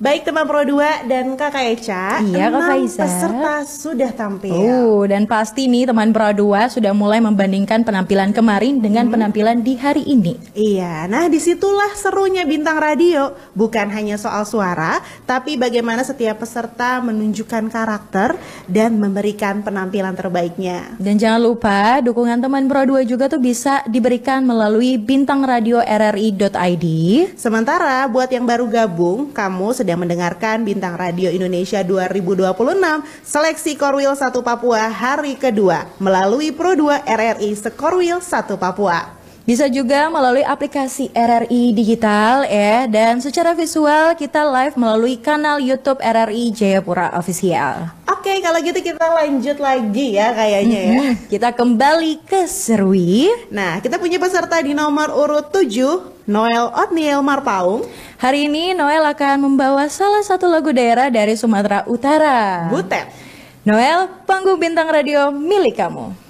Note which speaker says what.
Speaker 1: Baik teman Pro 2 dan Kakak Eca,
Speaker 2: Iya, Kak
Speaker 1: 6
Speaker 2: Faiza.
Speaker 1: peserta sudah tampil.
Speaker 2: Dan pasti nih teman Pro 2 sudah mulai membandingkan penampilan kemarin dengan penampilan di hari ini.
Speaker 1: Iya, nah disitulah serunya Bintang Radio. Bukan hanya soal suara, tapi bagaimana setiap peserta menunjukkan karakter dan memberikan penampilan terbaiknya.
Speaker 2: Dan jangan lupa dukungan teman Pro 2 juga tuh bisa diberikan melalui bintangradio.rri.id.
Speaker 1: Sementara buat yang baru gabung, kamu sedang mendengarkan Bintang Radio Indonesia 2026 Seleksi Korwil 1 Papua hari kedua melalui Pro 2 RRI Sekorwil 1 Papua.
Speaker 2: Bisa juga melalui aplikasi RRI Digital ya, dan secara visual kita live melalui kanal YouTube RRI Jayapura Official.
Speaker 1: Oke, kalau gitu kita lanjut lagi ya kayaknya ya.
Speaker 2: Kita kembali ke Serwi.
Speaker 1: Nah, kita punya peserta di nomor urut 7, Noel Otniel Marpaung.
Speaker 2: Hari ini Noel akan membawa salah satu lagu daerah dari Sumatera Utara.
Speaker 1: Butet.
Speaker 2: Noel, panggung Bintang Radio milik kamu.